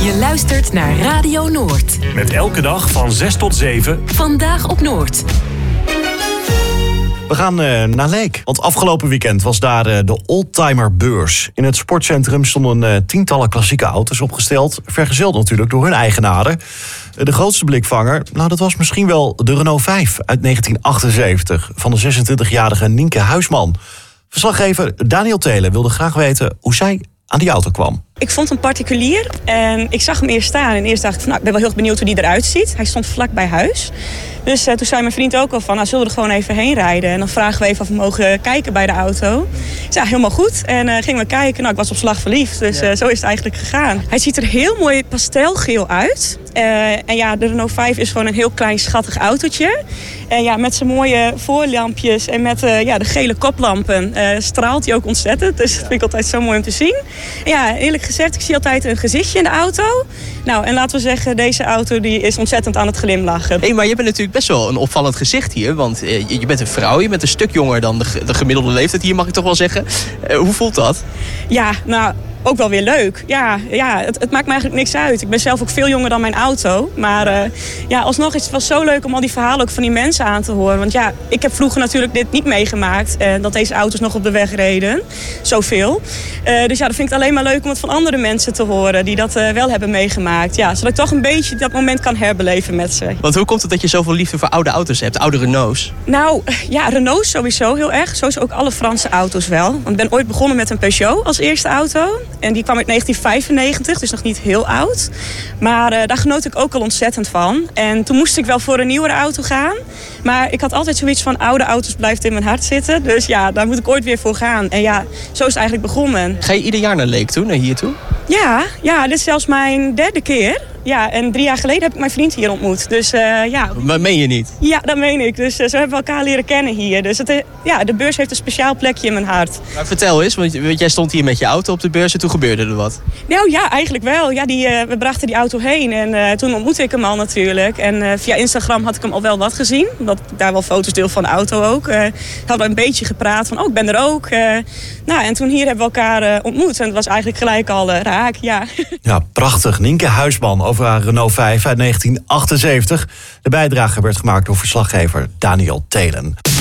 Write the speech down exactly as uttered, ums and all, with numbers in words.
Je luistert naar Radio Noord. Met elke dag van zes tot zeven. Vandaag op Noord. We gaan uh, naar Leek. Want afgelopen weekend was daar uh, de Oldtimerbeurs. In het sportcentrum stonden uh, tientallen klassieke auto's opgesteld. Vergezeld natuurlijk door hun eigenaren. Uh, de grootste blikvanger, nou dat was misschien wel de Renault vijf uit negentien achtenzeventig... van de zesentwintigjarige Nienke Huisman. Verslaggever Daniel Telen wilde graag weten hoe zij aan die auto kwam. Ik vond hem particulier en ik zag hem eerst staan. En eerst dacht ik van, nou, ik ben wel heel benieuwd hoe die eruit ziet. Hij stond vlak bij huis. Dus uh, toen zei mijn vriend ook al van, nou, zullen we er gewoon even heen rijden? En dan vragen we even of we mogen kijken bij de auto. Ik zei, ja, helemaal goed. En uh, gingen we kijken. Nou, ik was op slag verliefd. Dus uh, zo is het eigenlijk gegaan. Hij ziet er heel mooi pastelgeel uit. Uh, en ja, de Renault vijf is gewoon een heel klein schattig autootje. En ja, met zijn mooie voorlampjes en met uh, ja, de gele koplampen uh, straalt hij ook ontzettend. Dus dat vind ik altijd zo mooi om te zien. En ja, eerlijk gezegd, ik zie altijd een gezichtje in de auto. Nou, en laten we zeggen, deze auto die is ontzettend aan het glimlachen. Hé, hey, maar je bent natuurlijk best wel een opvallend gezicht hier. Want uh, je bent een vrouw, je bent een stuk jonger dan de, de gemiddelde leeftijd hier, mag ik toch wel zeggen. Uh, hoe voelt dat? Ja, nou, ook wel weer leuk. Ja, ja het, het maakt me eigenlijk niks uit. Ik ben zelf ook veel jonger dan mijn auto. Maar uh, ja, alsnog is het wel zo leuk om al die verhalen ook van die mensen aan te horen. Want ja, ik heb vroeger natuurlijk dit niet meegemaakt. Uh, dat deze auto's nog op de weg reden. Zoveel. Uh, dus ja, dan vind ik het alleen maar leuk om het van andere mensen te horen. Die dat uh, wel hebben meegemaakt. Ja, zodat ik toch een beetje dat moment kan herbeleven met ze. Want hoe komt het dat je zoveel liefde voor oude auto's hebt? Oude Renaults? Nou, ja, Renaults sowieso heel erg. Zo is ook alle Franse auto's wel. Want ik ben ooit begonnen met een Peugeot als eerste auto. En die kwam uit negentien vijfennegentig, dus nog niet heel oud. Maar uh, daar genoot ik ook al ontzettend van. En toen moest ik wel voor een nieuwere auto gaan. Maar ik had altijd zoiets van, oude auto's blijft in mijn hart zitten. Dus ja, daar moet ik ooit weer voor gaan. En ja, zo is het eigenlijk begonnen. Ga je ieder jaar naar Leek toe, naar hier toe? Ja, ja, dit is zelfs mijn derde keer. Ja, en drie jaar geleden heb ik mijn vriend hier ontmoet. Dus uh, ja. Maar meen je niet? Ja, dat meen ik. Dus uh, zo hebben we elkaar leren kennen hier. Dus het, uh, ja, de beurs heeft een speciaal plekje in mijn hart. Maar vertel eens, want jij stond hier met je auto op de beurs en toen gebeurde er wat. Nou ja, eigenlijk wel. Ja, die, uh, we brachten die auto heen en uh, toen ontmoette ik hem al natuurlijk. En uh, via Instagram had ik hem al wel wat gezien. Omdat ik daar wel foto's deel van de auto ook. Uh, hadden we een beetje gepraat van, oh, ik ben er ook. Uh, nou, en toen hier hebben we elkaar uh, ontmoet. En het was eigenlijk gelijk al uh, raak, ja. Ja, prachtig. Nienke Huisman over haar Renault vijf uit negentien achtenzeventig. De bijdrage werd gemaakt door verslaggever Daniel Telen.